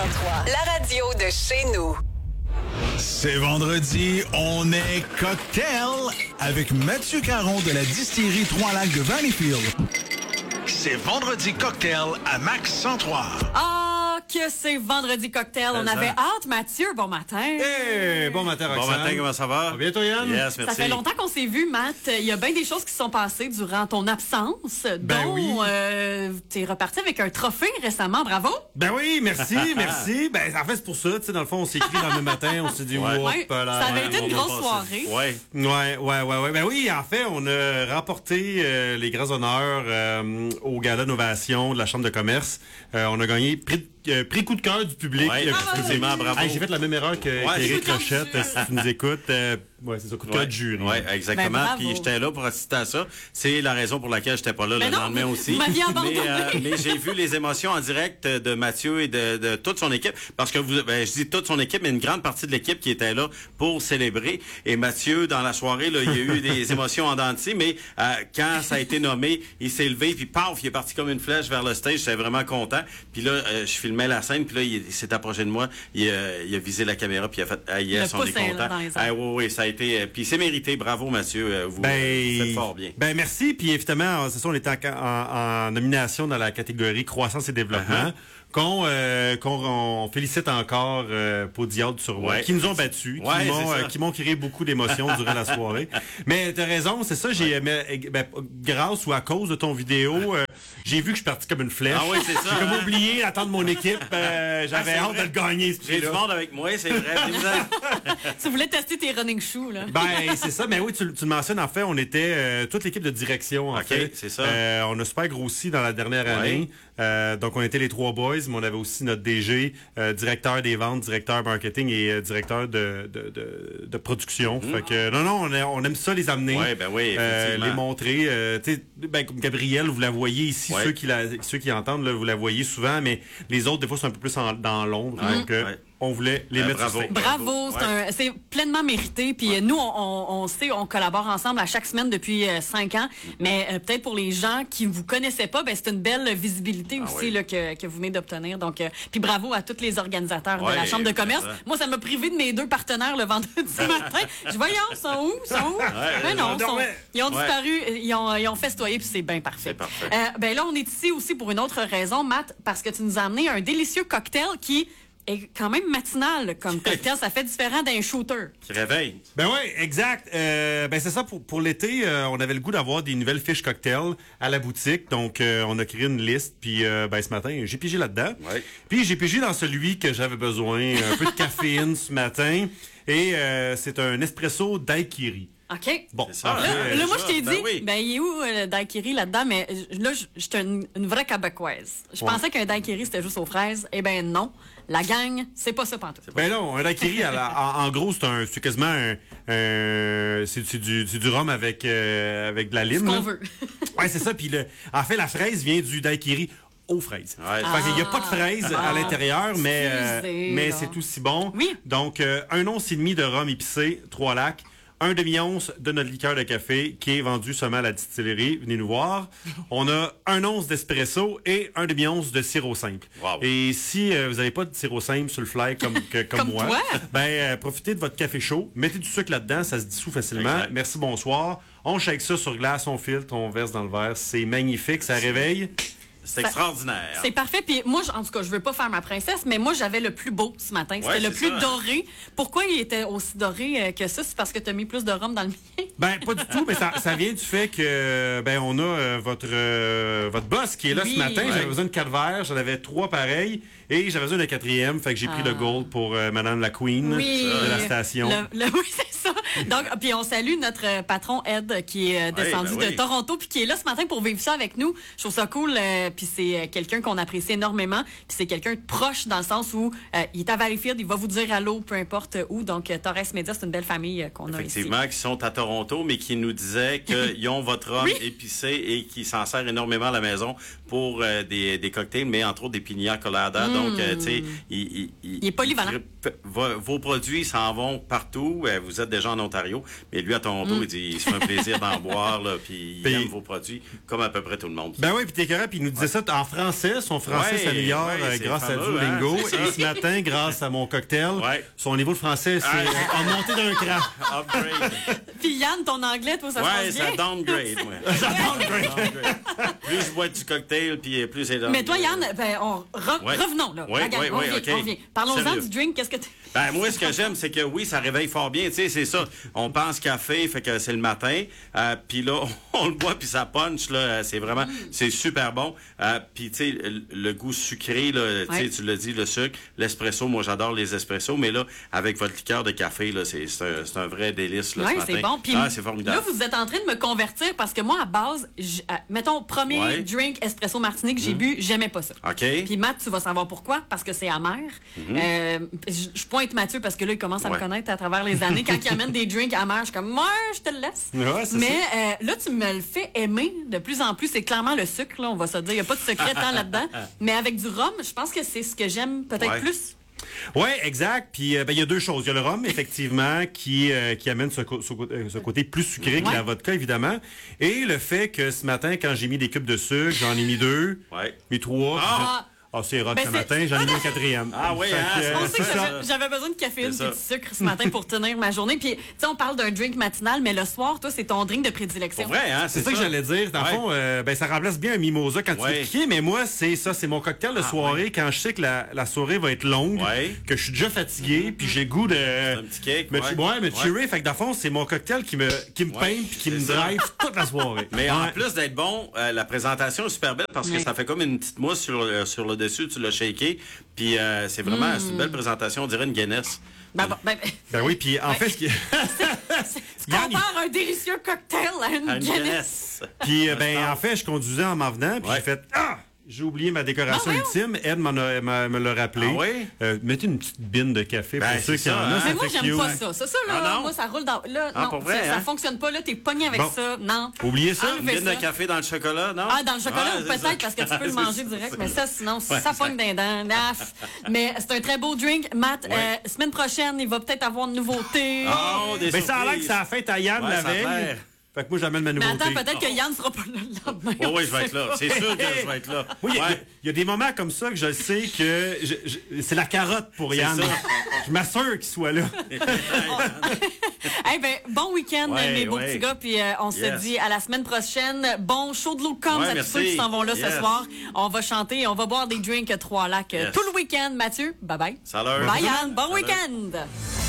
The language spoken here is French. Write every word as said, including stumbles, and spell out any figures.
cent trois, la radio de chez nous. C'est vendredi, on est cocktail avec Mathieu Caron de la distillerie Trois-Lacs de Valleyfield. C'est vendredi cocktail à Max cent trois. Ah, que c'est vendredi cocktail. On avait hâte, Mathieu. Bon matin. Hey, bon matin, Roxane. Bon matin, comment ça va? Ça va bien, toi, Yann? Yes, merci. Ça fait longtemps qu'on s'est vu, Matt. Il y a bien des choses qui se sont passées durant ton absence. Ben dont, oui. Euh, t'es reparti avec un trophée récemment. Bravo. Ben oui, merci, merci. Ben, en fait, c'est pour ça. Tu sais, dans le fond, on s'est écrit dans le même matin. On s'est dit, Ouais. Oups, Ouais, là, ça avait ouais, été une on va grosse passer. soirée. Ouais. Ouais, ouais, ouais, ouais. Ben oui, en fait, on a remporté euh, les grands honneurs euh, au gala d'innovation de la Chambre de commerce. Euh, on a gagné prix, euh, prix coup de cœur du public. Ouais, Euh, effectivement, bravo. Hey, j'ai fait la même erreur que Ouais. qu'Éric Coup de cœur Rochette, du si tu nous écoutes. Euh, ouais, c'est ça, coup de cœur Ouais, du jury. ouais, exactement. Ben, bravo. Puis j'étais là pour assister à ça. C'est la raison pour laquelle j'étais pas là Ben le non, lendemain vous- aussi. vous m'aviez mais abandonné. euh, mais j'ai vu les émotions en direct de Mathieu et de, de toute son équipe. Parce que vous, ben, je dis toute son équipe, mais une grande partie de l'équipe qui était là pour célébrer. Et Mathieu, dans la soirée, là, il y a eu des émotions en dents de scie, mais euh, quand ça a été nommé, il s'est levé, puis paf, il est parti comme une flèche vers le stage. J'étais vraiment content. Puis là, euh, je filmais la scène, puis là, il, il s'est approché de moi, il, euh, il a visé la caméra, puis il a fait ah, yes, Le on est pouce est là content. dans les airs. Ah, oui, oui, ça a été. euh, Puis c'est mérité. Bravo, Mathieu. euh, Vous, Ben, euh, vous faites fort bien. Ben merci. Puis évidemment, c'est ça, on était en, en- en nomination dans la catégorie croissance et développement. Uh-huh. Qu'on euh, qu'on on félicite encore euh, Podial sur Rouen, Ouais. qui nous ont battus, Ouais, qui m'ont c'est ça. euh, qui m'ont créé beaucoup d'émotions durant la soirée. Mais t'as raison, c'est ça. J'ai mais, ben, grâce ou à cause de ton vidéo, euh, j'ai vu que je suis parti comme une flèche. Ah oui, c'est ça. J'ai comme hein? oublié d'attendre mon équipe. Euh, J'avais Ah, c'est hâte vrai. de le gagner. ce J'ai du prix-là. monde avec moi, c'est vrai. Vous Tu voulais tester tes running shoes, là. Ben, c'est ça. Mais oui, tu, tu le mentionnes. En fait, on était euh, toute l'équipe de direction. En OK, fait, c'est ça. Euh, on a super grossi dans la dernière Ouais. année. Euh, donc, on était les trois boys, mais on avait aussi notre D G, euh, directeur des ventes, directeur marketing et euh, directeur de, de, de, de production. Fait que non, non, on, a- on aime ça les amener. Ouais, ben oui, euh, effectivement. les montrer. Euh, tu sais, ben, comme Gabrielle, vous la voyez ici. Ouais. Ceux qui la, ceux qui entendent, là, vous la voyez souvent, mais les autres, des fois, sont un peu plus en- dans l'ombre. Ouais, donc, euh, ouais. on voulait les Euh, mettre bravo. sur scène. Bravo, c'est Ouais. un- c'est pleinement mérité. Puis euh, nous, on, on, on sait, on collabore ensemble à chaque semaine depuis euh, cinq ans. Mais euh, peut-être pour les gens qui vous connaissaient pas, ben c'est une belle visibilité Ah aussi oui. là, que, que vous venez d'obtenir. Donc, euh, puis bravo à tous les organisateurs Ouais, de la Chambre de commerce. vraiment. Moi, ça m'a privé de mes deux partenaires le vendredi matin. Je voyais, ils sont où, ils sont où Mais non, on ils, sont- dormait. ils ont Ouais. disparu, ils ont, ils ont festoyé, puis c'est bien parfait. C'est parfait. Euh, ben là, on est ici aussi pour une autre raison, Matt, parce que tu nous as amené un délicieux cocktail qui est quand même matinal comme cocktail. Ça fait différent d'un shooter. Qui réveille. Ben oui, exact. Euh, ben c'est ça, pour, pour l'été, euh, on avait le goût d'avoir des nouvelles fiches cocktails à la boutique. Donc, euh, on a créé une liste. Puis, euh, ben ce matin, j'ai pigé là-dedans. Ouais. Puis, j'ai pigé dans celui que j'avais besoin. Un peu de caféine ce matin. Et euh, c'est un espresso daiquiri. OK. Bon, C'est ça. en fait, Là, Euh, là, moi, ça, je t'ai ben dit, oui. ben, il est où euh, le daiquiri là-dedans? Mais euh, là, je je suis une, une vraie québécoise. Je Ouais. pensais qu'un daiquiri, c'était juste aux fraises. Eh ben non. La gang, c'est pas ça pantoute. Ben non, un daiquiri, à la- en, en gros, c'est un, c'est quasiment un, un- c'est, c'est du, c'est du rhum avec, euh, avec de la lime. Ce qu'on là. veut. Ouais, c'est ça. Puis le, en fait, la fraise vient du daiquiri aux fraises. Ouais. Fait qu'il n'y a pas de fraises à Ah. l'intérieur, mais, euh, Excusez, mais là. c'est aussi bon. Oui. Donc, euh, un once et demi de rhum épicé, trois lacs. Un demi-once de notre liqueur de café qui est vendu seulement à la distillerie. Venez nous voir. On a un once d'espresso et un demi-once de sirop simple. Wow. Et si euh, vous n'avez pas de sirop simple sur le fly comme, que- comme, Comme moi, toi. ben euh, profitez de votre café chaud. Mettez du sucre là-dedans, ça se dissout facilement. Exact. Merci, bonsoir. On shake ça sur glace, on filtre, on verse dans le verre. C'est magnifique, ça réveille. C'est Ça- extraordinaire. C'est parfait. Puis moi, je- en tout cas, je veux pas faire ma princesse, mais moi, j'avais le plus beau ce matin. C'était Ouais, le c'est plus ça. doré. Pourquoi il était aussi doré euh, que ça? C'est parce que tu as mis plus de rhum dans le mien? Ben pas du tout, mais ça, ça vient du fait que ben on a euh, votre euh, votre boss qui est là Oui. ce matin. Ouais. J'avais besoin de quatre verres, j'en avais trois pareils et j'avais besoin d'un quatrième, fait que j'ai pris Ah. le gold pour euh, Madame la Queen Oui. de la station. Le- le- oui, c'est ça. Donc, puis on salue notre euh, patron Ed qui est euh, descendu ben oui. de Toronto puis qui est là ce matin pour vivre ça avec nous. Je trouve ça cool. euh, puis c'est euh, quelqu'un qu'on apprécie énormément. Puis c'est quelqu'un de proche dans le sens où euh, il est à Valleyfield, il va vous dire allô, peu importe où. Donc, euh, Torres Media, c'est une belle famille euh, qu'on a ici. Effectivement, qui sont à Toronto, mais qui nous disaient qu'ils ont votre rhum Oui. épicé et qui s'en sert énormément à la maison pour euh, des, des cocktails, mais entre autres des piña coladas. Mm. Donc, euh, tu sais, il, il, il, il est polyvalent. Il, vos, vos produits s'en vont partout. Euh, vous êtes déjà en Ontario, mais lui, à Toronto, mm. il dit, il se fait un plaisir d'en boire, là, puis il aime vos produits, comme à peu près tout le monde. Ben oui, puis t'es correct, puis il nous disait ouais. ça en français. Son français ouais, s'améliore ouais, euh, grâce fameux, à Duolingo. Hein, et ce matin, grâce à mon cocktail, ouais. son niveau de français s'est ah, en montée d'un cran. Upgrade. Puis Yann, ton anglais, toi, ça ouais, se passe bien? Ouais, ça downgrade, ouais. ça downgrade. Plus je bois du cocktail, puis plus c'est Mais toi, Yann, ben, on re- ouais. revenons, là. Oui, oui, oui, OK. On revient. Parlons-en du drink. Qu'est-ce que tu... Ben, moi, ce que j'aime, c'est que oui, ça réveille fort bien. Tu sais, c'est ça. On pense café, fait que c'est le matin. Euh, puis là, on le boit, puis ça punch, là. C'est vraiment, mm. c'est super bon. Euh, puis, tu sais, le, le goût sucré, là, ouais. tu l'as dit, le sucre, l'espresso. Moi, j'adore les espressos. Mais là, avec votre liqueur de café, là, c'est, c'est, un, c'est un vrai délice, là, ouais, ce matin. c'est bon. Puis ah, c'est formidable. Là, vous êtes en train de me convertir parce que moi, à base, j- euh, mettons, premier ouais. drink espresso martini que j'ai mm. bu, j'aimais pas ça. OK. Puis Matt, tu vas savoir pourquoi. Parce que c'est amer. Mm-hmm. Euh, je, je pointe Mathieu parce que là, il commence à ouais. me connaître à travers les années. Quand il amène des drinks amers, je suis comme, moi, je te le laisse. Ouais, mais euh, là, tu me le fais aimer de plus en plus. C'est clairement le sucre, là, on va se dire. Il n'y a pas de secret tant là-dedans. Mais avec du rhum, je pense que c'est ce que j'aime peut-être ouais. plus. Oui, exact. Puis euh, ben, il y a deux choses. Il y a le rhum, effectivement, qui, euh, qui amène ce, co- ce, ce côté plus sucré ouais. que la vodka, évidemment. Et le fait que ce matin, quand j'ai mis des cubes de sucre, j'en ai mis deux, ouais. mis trois. Ah! Ah, oh, c'est rock ben ce c'est... matin, j'en ai mis un quatrième. Ah oui, hein, c'est pour ça que j'avais, j'avais besoin de caféine et de sucre ce matin pour tenir ma journée. Puis, tu sais, on parle d'un drink matinal, mais le soir, toi, c'est ton drink de prédilection. Pour vrai, hein, c'est, c'est ça, ça que j'allais dire. Dans le ouais. fond, euh, ben, ça remplace bien un mimosa quand ouais. tu es piqué, mais moi, c'est ça, c'est mon cocktail de ah, soirée ouais. quand je sais que la, la soirée va être longue, ouais. que je suis déjà fatigué, mm-hmm. puis j'ai goût de... C'est un petit cake, me, ouais. ouais, me cheerer. Fait que dans le fond, c'est mon cocktail qui me, qui me ouais. peint puis qui me ça. drive toute la soirée. Mais ouais. en plus d'être bon, euh, la présentation est super belle parce que ouais. ça fait comme une petite mousse sur, euh, sur le dessus, tu l'as shaké. Puis euh, c'est vraiment mm. c'est une belle présentation, on dirait une Guinness. Ben, ben, ben, ben oui, puis en ben, fait, ce qui tu compares un délicieux cocktail à une, à une Guinness. Guinness. Puis ben en fait, je conduisais en m'en venant, puis ouais. j'ai fait ah. J'ai oublié ma décoration ah, ultime. Ed m'en a, m'a, me l'a rappelé. Ah oui? Euh, mettez une petite bine de café ben, pour ceux qui en ont. Hein? Mais moi, j'aime cute. pas ça. Ça, ça là, ah, moi, ça roule dans... Là, ah, non, vrai, ça, hein? ça fonctionne pas. Là, t'es pogné avec bon. ça. Non. Oubliez ça. Une bine de café dans le chocolat, non? Ah, dans le chocolat, ah, peut-être, ça. parce que tu peux le manger direct. Mais ça, sinon, ouais, ça pogne d'un dent. Naf. Mais c'est un très beau drink. Matt, ouais. euh, semaine prochaine, il va peut-être avoir une nouveauté. Oh, des Mais ça a l'air que ça a fait à Yann la veille. Fait que moi, j'amène ma nouveauté. Mais attends, peut-être que Yann sera pas là le lendemain. Oh, oui, je vais être là. C'est sûr que je vais être là. Oui, il ouais. y, y a des moments comme ça que je sais que je, je, c'est la carotte pour Yann. Je m'assure qu'il soit là. hey, ben, bon week-end, ouais, mes beaux ouais. petits gars. Puis euh, on yes. se dit à la semaine prochaine. Bon show de l'eau comme à tous ceux qui s'en vont là yes. ce soir. On va chanter, on va boire des drinks Trois Lacs yes. tout le week-end. Mathieu, bye bye. Salut. Bye Yann, bon Salut. week-end.